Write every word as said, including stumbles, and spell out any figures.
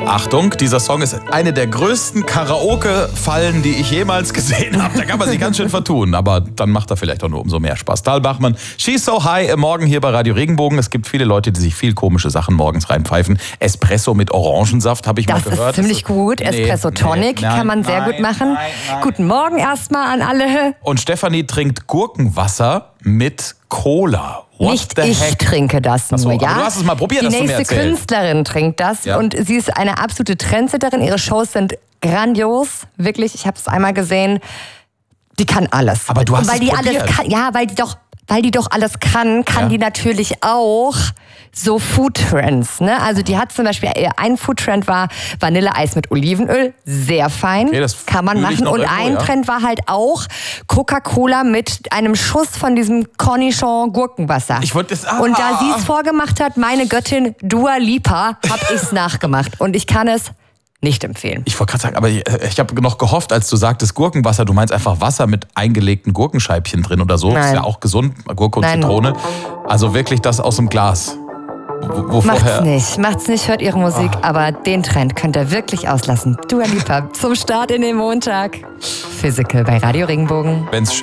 Achtung, dieser Song ist eine der größten Karaoke-Fallen, die ich jemals gesehen habe. Da kann man sich ganz schön vertun, aber dann macht er vielleicht auch nur umso mehr Spaß. Tal Bachmann, She's So High, morgen hier bei Radio Regenbogen. Es gibt viele Leute, die sich viel komische Sachen morgens reinpfeifen. Espresso mit Orangensaft, habe ich das mal gehört. Das ist ziemlich gut. Nee, Espresso Tonic nee, nein, kann man sehr nein, gut machen. Nein, nein. Guten Morgen erstmal an alle. Und Stefanie trinkt Gurkenwasser mit Cola. What Nicht ich heck? trinke das nur, so, ja. Du hast es mal probiert, Die hast du mir nächste erzählt. Künstlerin trinkt das ja. Und sie ist eine absolute Trendsetterin. Ihre Shows sind grandios, wirklich. Ich habe es einmal gesehen. Die kann alles. Aber du hast weil es die probiert. alles kann, ja, weil die doch, weil die doch alles kann, kann ja. die natürlich auch so Foodtrends. Ne? Also die hat zum Beispiel, ein Foodtrend war Vanilleeis mit Olivenöl, sehr fein, okay, das kann man machen. Und irgendwo, ein ja. Trend war halt auch Coca-Cola mit einem Schuss von diesem Cornichon Gurkenwasser. Ich wollte es ah. Und da sie es vorgemacht hat, meine Göttin Dua Lipa, habe ich es nachgemacht. Und ich kann es nicht empfehlen. Ich wollte gerade sagen, aber ich, ich habe noch gehofft, als du sagtest Gurkenwasser, du meinst einfach Wasser mit eingelegten Gurkenscheibchen drin oder so. Nein. Ist ja auch gesund, Gurke und Nein. Zitrone. Also wirklich das aus dem Glas. Wo Macht's nicht, macht's nicht, hört ihre Musik, oh. aber den Trend könnt ihr wirklich auslassen. Dua Lipa zum Start in den Montag. Physical bei Radio Regenbogen. Wenn's